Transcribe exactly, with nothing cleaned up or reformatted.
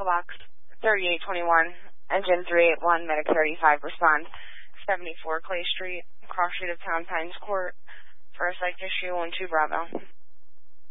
box thirty-eight twenty-one, engine three eight one, medic thirty-five, respond. seventy-four Clay Street, cross street of Town, Pines Court, for a psych issue one two Bravo.